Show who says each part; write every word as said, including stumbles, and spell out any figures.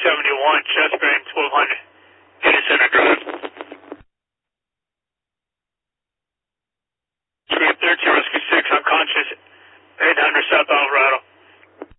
Speaker 1: seventy-one, chest bearing twelve hundred, Unit Center Drive.